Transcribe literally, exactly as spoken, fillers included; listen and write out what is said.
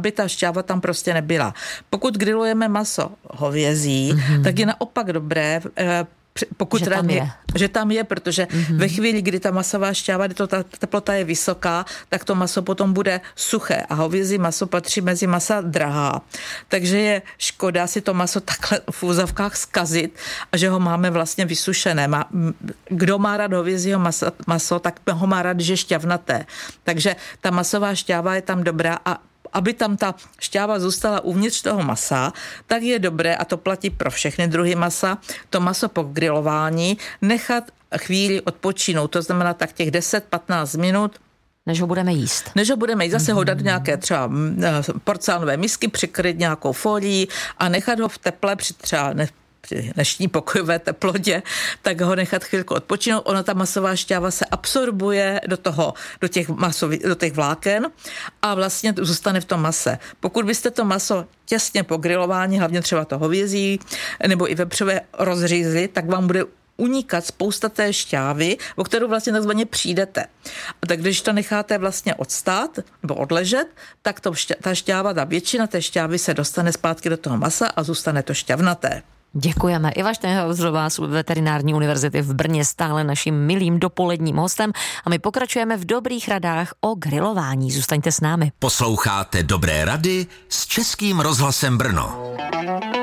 aby ta šťáva tam prostě nebyla. Pokud grillujeme maso hovězí, mm-hmm. tak je naopak dobré, pokud že tam je. je, že tam je, protože mm-hmm. ve chvíli, kdy ta masová šťáva, kdy to, ta teplota je vysoká, tak to maso potom bude suché a hovězí maso patří mezi masa drahá. Takže je škoda si to maso takhle v úzavkách zkazit a že ho máme vlastně vysušené. Má, kdo má rád hovězího maso, maso, tak ho má rád, že šťavnaté. Takže ta masová šťáva je tam dobrá a aby tam ta šťáva zůstala uvnitř toho masa, tak je dobré, a to platí pro všechny druhy masa, to maso po grilování nechat chvíli odpočinout. To znamená tak těch deset patnáct minut, než ho budeme jíst. Než ho budeme jíst, zase ho dát nějaké třeba porcelánové misky, přikryt nějakou folií a nechat ho v teple při třeba ne, při dnešní pokojové teplotě, tak ho nechat chvilku odpočinout. Ona ta masová šťáva se absorbuje do toho, do těch masový, do těch vláken a vlastně zůstane v tom mase. Pokud byste to maso těsně po grilování, hlavně třeba to hovězí nebo i vepřové rozřízli, tak vám bude unikat spousta té šťávy, o kterou vlastně takzvaně přijdete. A tak když to necháte vlastně odstát nebo odležet, tak to šťa, ta šťáva, ta většina té šťávy se dostane zpátky do toho masa a zůstane to šťavnaté. Děkujeme. Iva Štenhauserová z Veterinární univerzity v Brně stále naším milým dopoledním hostem a my pokračujeme v dobrých radách o grilování. Zůstaňte s námi. Posloucháte Dobré rady s Českým rozhlasem Brno.